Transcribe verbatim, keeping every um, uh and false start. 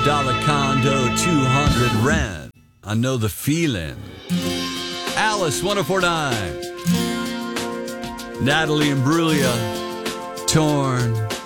Dollar condo, two hundred rent. I know the feeling. Alice, one oh four point nine. Natalie Imbruglia, Torn.